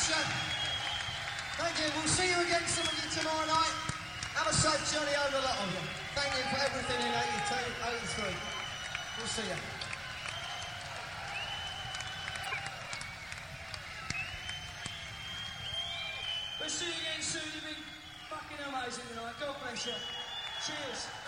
Nation. Thank you. We'll see you again, some of you, tomorrow night. Have a safe journey over, a lot of you. Thank you for everything in 82, 83. We'll see you. We'll see you again soon. You've been fucking amazing tonight. God bless you. Cheers.